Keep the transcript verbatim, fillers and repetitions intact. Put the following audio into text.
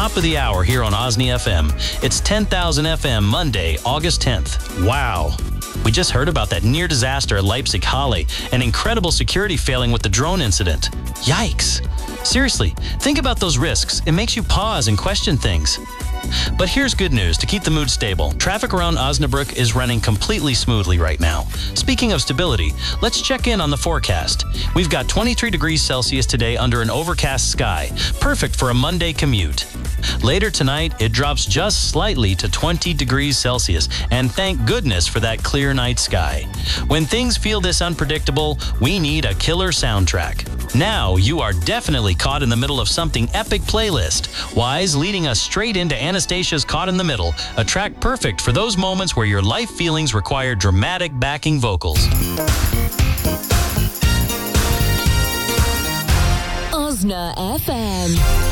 top of the hour here on Osney F M. It's ten thousand F M, Monday, August tenth. Wow. We just heard about that near disaster at Leipzig Halle, an incredible security failing with the drone incident. Yikes. Seriously, think about those risks. It makes you pause and question things. But here's good news to keep the mood stable. Traffic around Osnabrück is running completely smoothly right now. Speaking of stability, let's check in on the forecast. We've got twenty-three degrees Celsius today under an overcast sky, perfect for a Monday commute. Later tonight, it drops just slightly to twenty degrees Celsius, and thank goodness for that clear night sky. When things feel this unpredictable, we need a killer soundtrack. Now, you are definitely caught in the middle of something epic playlist. Wise leading us straight into Anastasia's Caught in the Middle, a track perfect for those moments where your life feelings require dramatic backing vocals. Osna F M.